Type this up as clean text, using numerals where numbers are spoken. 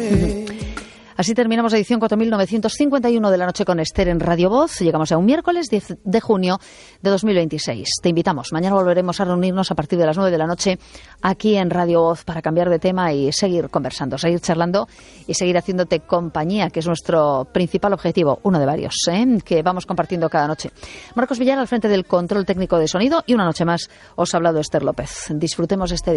Así terminamos la edición 4951 de la noche con Esther en Radio Voz. Llegamos a un miércoles 10 de junio de 2026. Te invitamos. Mañana volveremos a reunirnos a partir de las 9 de la noche aquí en Radio Voz para cambiar de tema y seguir conversando, seguir charlando y seguir haciéndote compañía, que es nuestro principal objetivo, uno de varios, que vamos compartiendo cada noche. Marcos Villar al frente del control técnico de sonido y una noche más os ha hablado Esther López. Disfrutemos este día.